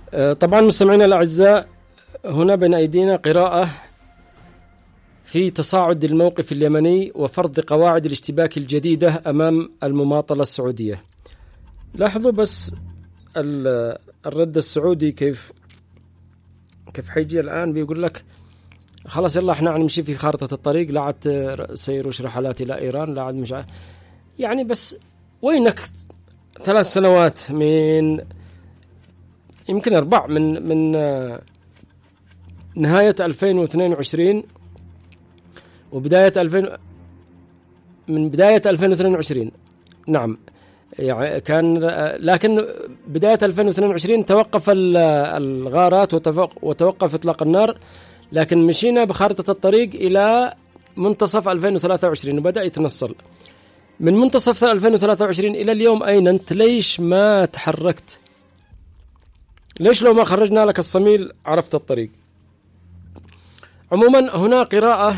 طبعا مستمعينا الأعزاء، هنا بين أيدينا قراءة في تصاعد الموقف اليمني وفرض قواعد الاشتباك الجديدة أمام المماطلة السعودية. لاحظوا بس الرد السعودي كيف حيجي الآن. بيقول لك خلاص يلا احنا نمشي في خارطة الطريق، لا عاد سيروش رحلات إلى إيران، لا عاد مش يعني بس وينك 3 سنوات من يمكن 4 من نهاية 2022 وبداية من بداية 2022. نعم يعني كان، لكن بداية 2022 توقف الغارات وتوقف إطلاق النار، لكن مشينا بخارطة الطريق إلى منتصف 2023 وبدأ يتنصل. من منتصف 2023 إلى اليوم أين أنت؟ ليش ما تحركت؟ ليش لو ما خرجنا لك الصميل عرفت الطريق؟ عموما هنا قراءة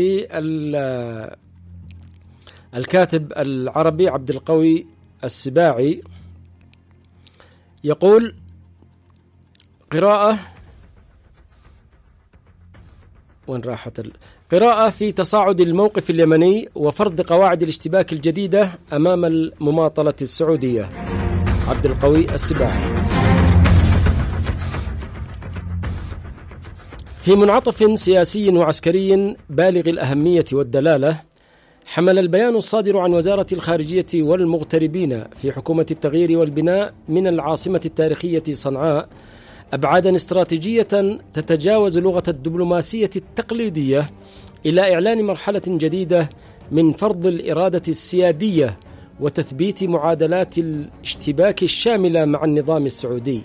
للكاتب العربي عبد القوي السباعي، يقول قراءة قراءة في تصاعد الموقف اليمني وفرض قواعد الاشتباك الجديدة أمام المماطلة السعودية. عبد القوي السباعي: في منعطف سياسي وعسكري بالغ الأهمية والدلالة، حمل البيان الصادر عن وزارة الخارجية والمغتربين في حكومة التغيير والبناء من العاصمة التاريخية صنعاء أبعادا استراتيجية تتجاوز لغة الدبلوماسية التقليدية إلى إعلان مرحلة جديدة من فرض الإرادة السيادية وتثبيت معادلات الاشتباك الشاملة مع النظام السعودي.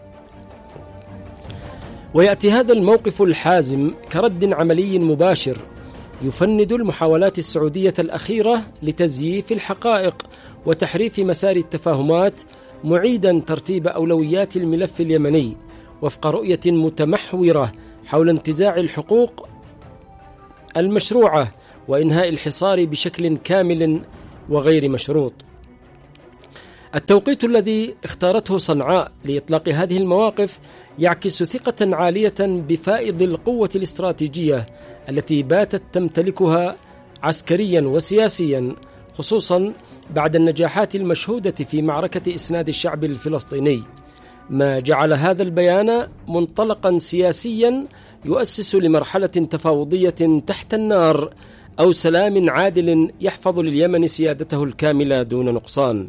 ويأتي هذا الموقف الحازم كرد عملي مباشر يفند المحاولات السعودية الأخيرة لتزييف الحقائق وتحريف مسار التفاهمات، معيدا ترتيب أولويات الملف اليمني وفق رؤية متمحورة حول انتزاع الحقوق المشروعة وإنهاء الحصار بشكل كامل وغير مشروط. التوقيت الذي اختارته صنعاء لإطلاق هذه المواقف يعكس ثقة عالية بفائض القوة الاستراتيجية التي باتت تمتلكها عسكريا وسياسيا، خصوصا بعد النجاحات المشهودة في معركة إسناد الشعب الفلسطيني، ما جعل هذا البيان منطلقا سياسيا يؤسس لمرحلة تفاوضية تحت النار أو سلام عادل يحفظ لليمن سيادته الكاملة دون نقصان.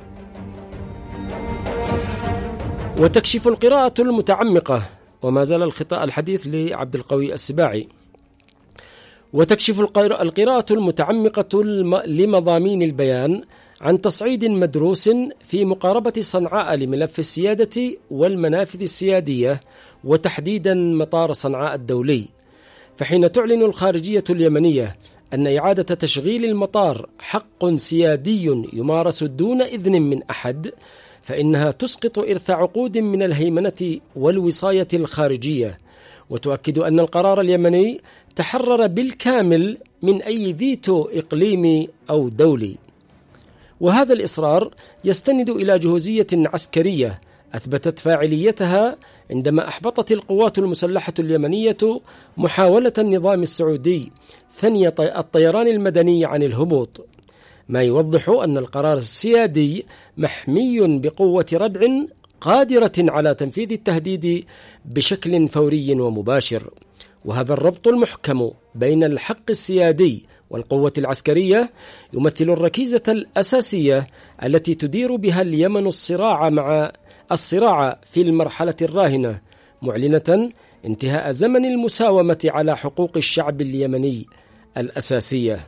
وتكشف القراءة المتعمقة، وما زال الحديث لعبد القوي السباعي، وتكشف القراءة المتعمقة لمضامين البيان عن تصعيد مدروس في مقاربة صنعاء لملف السيادة والمنافذ السيادية، وتحديدا مطار صنعاء الدولي. فحين تعلن الخارجية اليمنية أن إعادة تشغيل المطار حق سيادي يمارس دون إذن من أحد، فإنها تسقط إرث عقود من الهيمنة والوصاية الخارجية، وتؤكد أن القرار اليمني تحرر بالكامل من أي فيتو إقليمي أو دولي. وهذا الإصرار يستند إلى جهوزية عسكرية أثبتت فاعليتها عندما أحبطت القوات المسلحة اليمنية محاولة النظام السعودي ثني الطيران المدني عن الهبوط، ما يوضح أن القرار السيادي محمي بقوة ردع قادرة على تنفيذ التهديد بشكل فوري ومباشر. وهذا الربط المحكم بين الحق السيادي والقوة العسكرية يمثل الركيزة الأساسية التي تدير بها اليمن الصراع في المرحلة الراهنة، معلنة انتهاء زمن المساومة على حقوق الشعب اليمني الأساسية.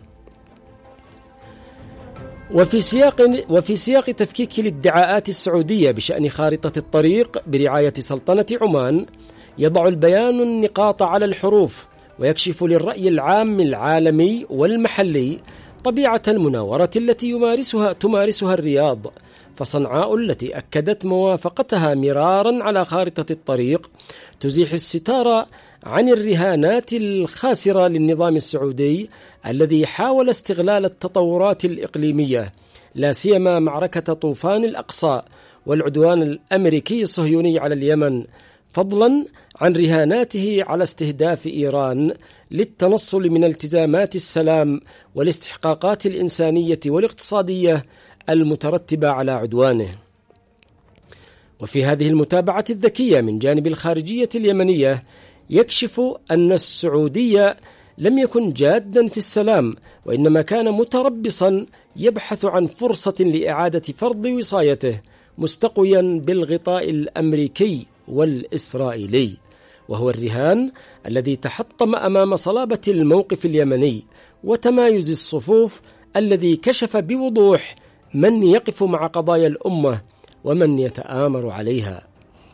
وفي سياق تفكيك الادعاءات السعودية بشأن خارطة الطريق برعاية سلطنة عمان، يضع البيان النقاط على الحروف ويكشف للرأي العام العالمي والمحلي طبيعة المناورة التي تمارسها الرياض. فصنعاء التي أكدت موافقتها مرارا على خارطة الطريق تزيح الستار عن الرهانات الخاسرة للنظام السعودي الذي حاول استغلال التطورات الإقليمية، لا سيما معركة طوفان الأقصى والعدوان الأمريكي الصهيوني على اليمن، فضلا عن رهاناته على استهداف إيران للتنصل من التزامات السلام والاستحقاقات الإنسانية والاقتصادية المترتبة على عدوانه. وفي هذه المتابعة الذكية من جانب الخارجية اليمنية يكشف أن السعودية لم يكن جادا في السلام، وإنما كان متربصا يبحث عن فرصة لإعادة فرض وصايته، مستقويا بالغطاء الأمريكي والإسرائيلي، وهو الرهان الذي تحطم أمام صلابة الموقف اليمني وتمايز الصفوف الذي كشف بوضوح من يقف مع قضايا الأمة ومن يتآمر عليها.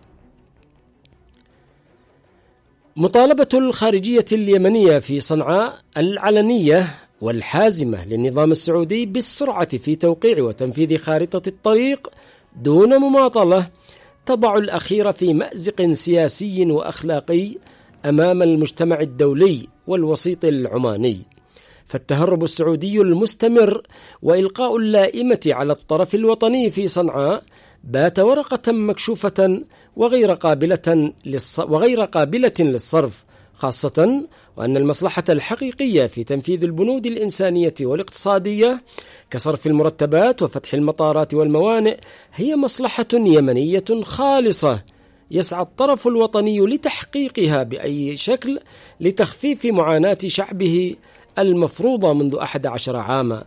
مطالبة الخارجية اليمنية في صنعاء العلنية والحازمة للنظام السعودي بالسرعة في توقيع وتنفيذ خارطة الطريق دون مماطلة تضع الأخير في مأزق سياسي وأخلاقي أمام المجتمع الدولي والوسيط العماني. فالتهرب السعودي المستمر وإلقاء اللائمة على الطرف الوطني في صنعاء بات ورقة مكشوفة وغير قابلة للصرف، خاصة وأن المصلحة الحقيقية في تنفيذ البنود الإنسانية والاقتصادية كصرف المرتبات وفتح المطارات والموانئ هي مصلحة يمنية خالصة يسعى الطرف الوطني لتحقيقها بأي شكل لتخفيف معاناة شعبه المفروضة منذ 11 عاما.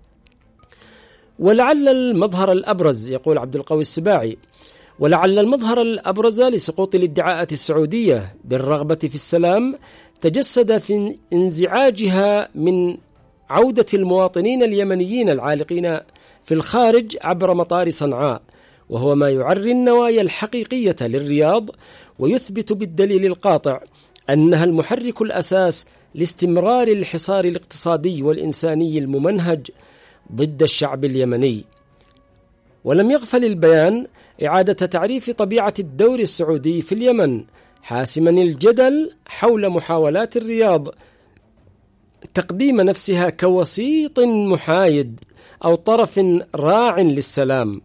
ولعل المظهر الأبرز، يقول عبد القوي السباعي، ولعل المظهر الأبرز لسقوط الادعاءات السعودية بالرغبة في السلام تجسد في انزعاجها من عودة المواطنين اليمنيين العالقين في الخارج عبر مطار صنعاء، وهو ما يعري النوايا الحقيقية للرياض ويثبت بالدليل القاطع أنها المحرك الأساس لاستمرار الحصار الاقتصادي والإنساني الممنهج ضد الشعب اليمني. ولم يغفل البيان إعادة تعريف طبيعة الدور السعودي في اليمن، حاسما الجدل حول محاولات الرياض تقديم نفسها كوسيط محايد أو طرف راع للسلام.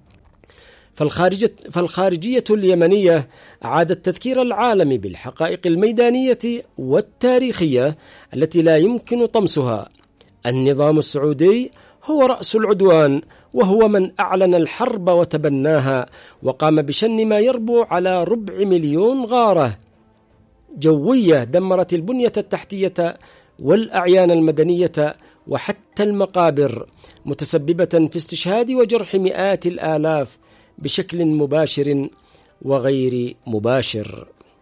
فالخارجية اليمنية أعادت تذكير العالم بالحقائق الميدانية والتاريخية التي لا يمكن طمسها. النظام السعودي هو رأس العدوان، وهو من أعلن الحرب وتبناها وقام بشن ما يربو على 400,000 غارة جوية دمرت البنية التحتية والأعيان المدنية وحتى المقابر، متسببة في استشهاد وجرح مئات الآلاف بشكل مباشر وغير مباشر.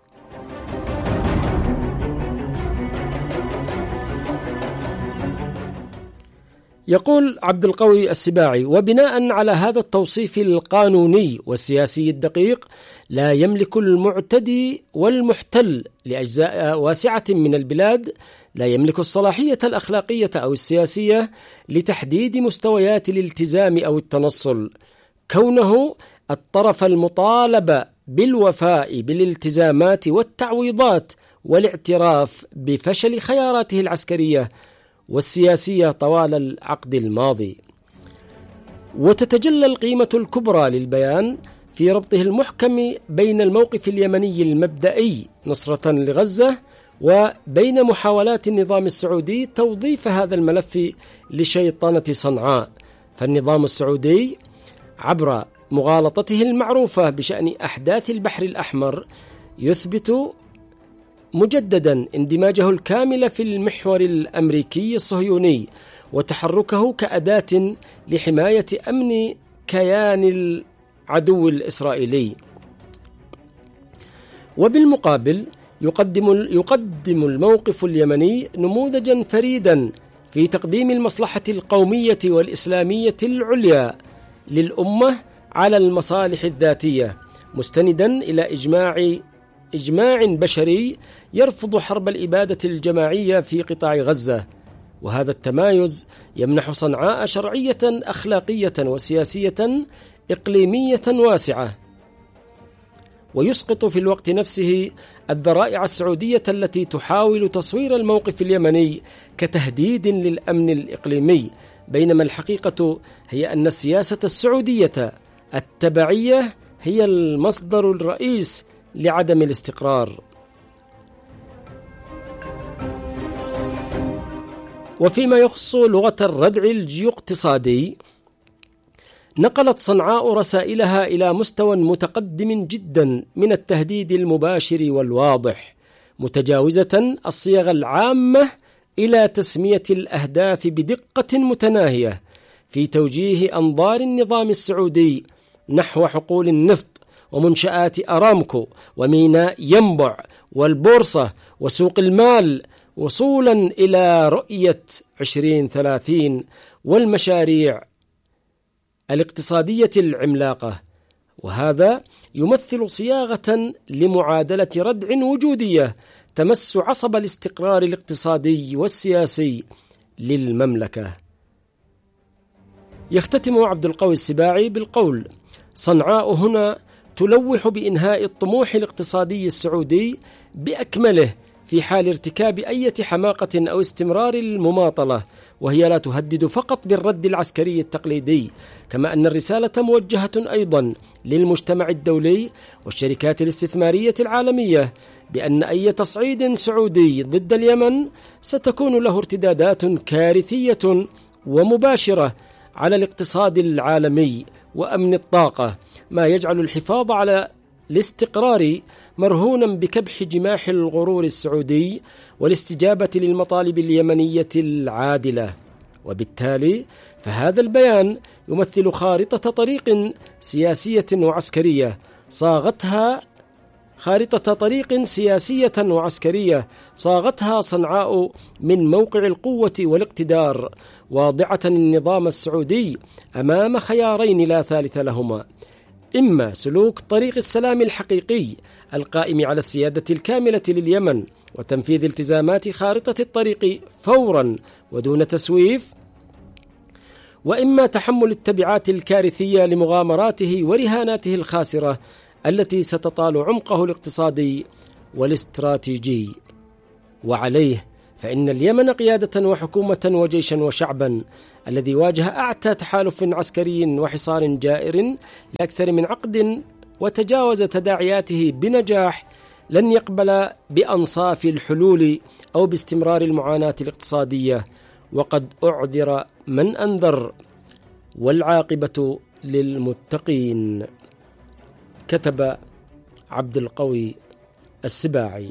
يقول عبد القوي السباعي: وبناء على هذا التوصيف القانوني والسياسي الدقيق، لا يملك المعتدي والمحتل لأجزاء واسعة من البلاد لا يملك الصلاحية الأخلاقية أو السياسية لتحديد مستويات الالتزام أو التنصل، كونه الطرف المطالب بالوفاء بالالتزامات والتعويضات والاعتراف بفشل خياراته العسكرية والسياسية طوال العقد الماضي. وتتجلى القيمة الكبرى للبيان في ربطه المحكم بين الموقف اليمني المبدئي نصرة لغزة وبين محاولات النظام السعودي توظيف هذا الملف لشيطنة صنعاء. فالنظام السعودي عبر مغالطته المعروفة بشأن أحداث البحر الأحمر يثبت مجددا اندماجه الكامل في المحور الأمريكي الصهيوني وتحركه كأداة لحماية أمن كيان العدو الإسرائيلي. وبالمقابل يقدم الموقف اليمني نموذجا فريدا في تقديم المصلحة القومية والإسلامية العليا للأمة على المصالح الذاتية، مستندا إلى إجماع بشري يرفض حرب الإبادة الجماعية في قطاع غزة. وهذا التمايز يمنح صنعاء شرعية أخلاقية وسياسية إقليمية واسعة، ويسقط في الوقت نفسه الذرائع السعودية التي تحاول تصوير الموقف اليمني كتهديد للأمن الإقليمي، بينما الحقيقة هي أن السياسة السعودية التبعية هي المصدر الرئيس لعدم الاستقرار. وفيما يخص لغة الردع الجيوقتصادي، نقلت صنعاء رسائلها إلى مستوى متقدم جدا من التهديد المباشر والواضح، متجاوزة الصيغ العامة إلى تسمية الأهداف بدقة متناهية في توجيه أنظار النظام السعودي نحو حقول النفط ومنشآت أرامكو وميناء ينبع والبورصة وسوق المال، وصولا إلى رؤية 2030 والمشاريع الاقتصادية العملاقة. وهذا يمثل صياغة لمعادلة ردع وجودية تمس عصب الاستقرار الاقتصادي والسياسي للمملكة. يختتم عبد القوي السباعي بالقول: صنعاء هنا تلوح بإنهاء الطموح الاقتصادي السعودي بأكمله في حال ارتكاب أي حماقة أو استمرار المماطلة، وهي لا تهدد فقط بالرد العسكري التقليدي، كما أن الرسالة موجهة أيضا للمجتمع الدولي والشركات الاستثمارية العالمية بأن أي تصعيد سعودي ضد اليمن ستكون له ارتدادات كارثية ومباشرة على الاقتصاد العالمي وأمن الطاقة، ما يجعل الحفاظ على الاستقرار مرهونا بكبح جماح الغرور السعودي والاستجابة للمطالب اليمنية العادلة. وبالتالي فهذا البيان يمثل خارطة طريق سياسية وعسكرية صاغتها صنعاء من موقع القوة والاقتدار، واضعة النظام السعودي أمام خيارين لا ثالث لهما: إما سلوك طريق السلام الحقيقي القائم على السيادة الكاملة لليمن وتنفيذ التزامات خارطة الطريق فورا ودون تسويف، وإما تحمل التبعات الكارثية لمغامراته ورهاناته الخاسرة التي ستطال عمقه الاقتصادي والاستراتيجي. وعليه فإن اليمن قيادة وحكومة وجيشا وشعبا الذي واجه أعتى تحالف عسكري وحصار جائر لأكثر من عقد وتجاوز تداعياته بنجاح، لن يقبل بأنصاف الحلول أو باستمرار المعاناة الاقتصادية، وقد أعذر من أنذر، والعاقبة للمتقين. كتب عبد القوي السباعي.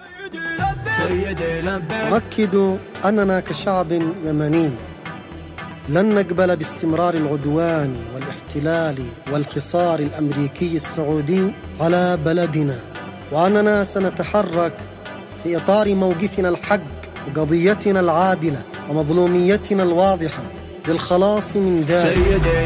أؤكد أننا كشعب يمني لن نقبل باستمرار العدوان والاحتلال والحصار الأمريكي السعودي على بلدنا، وأننا سنتحرك في إطار موقفنا الحق وقضيتنا العادلة ومظلوميتنا الواضحة للخلاص من ذلك.